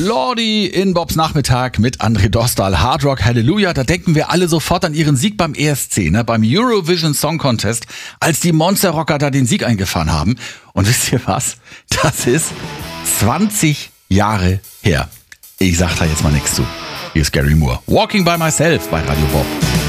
Lordi in Bobs Nachmittag mit André Dostal. Hard Rock Hallelujah, da denken wir alle sofort an ihren Sieg beim ESC, beim Eurovision Song Contest, als die Monster Rocker da den Sieg eingefahren haben. Und wisst ihr was? Das ist 20 Jahre her. Ich sag da jetzt mal nichts zu. Hier ist Gary Moore. Walking by Myself bei Radio Bob.